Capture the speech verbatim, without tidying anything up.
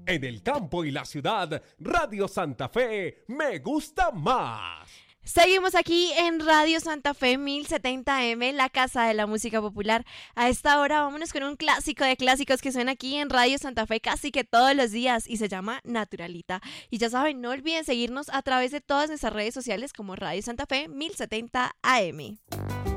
En el campo y la ciudad, Radio Santa Fe me gusta más. Seguimos aquí en Radio Santa Fe mil setenta eme, la casa de la música popular. A esta hora vámonos con un clásico de clásicos que suena aquí en Radio Santa Fe casi que todos los días y se llama Naturalita. Y ya saben, no olviden seguirnos a través de todas nuestras redes sociales como Radio Santa Fe mil setenta eme.